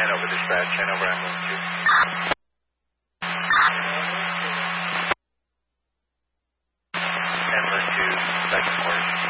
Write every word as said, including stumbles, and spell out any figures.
Hanover dispatch, Hanover ambulance two. Ambulance two, second quarter.